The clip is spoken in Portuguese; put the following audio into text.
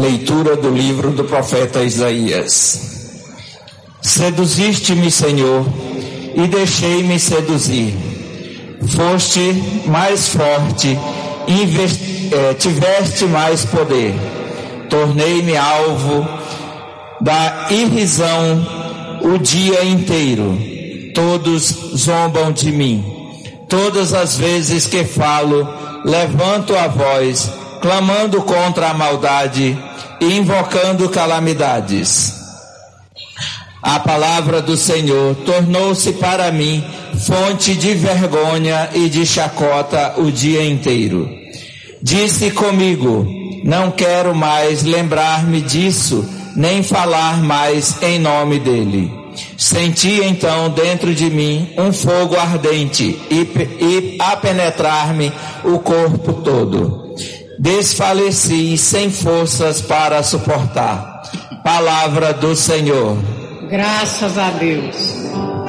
Leitura do livro do profeta Isaías. Seduziste-me, Senhor, e deixei-me seduzir. Foste mais forte, tiveste mais poder. Tornei-me alvo da irrisão o dia inteiro. Todos zombam de mim. Todas as vezes que falo, levanto a voz, clamando contra a maldade e invocando calamidades. A palavra do Senhor tornou-se para mim fonte de vergonha e de chacota o dia inteiro. Disse comigo: não quero mais lembrar-me disso, nem falar mais em nome dele. Senti então dentro de mim um fogo ardente e a penetrar-me o corpo todo. Desfaleci sem forças para suportar. Palavra do Senhor. Graças a Deus.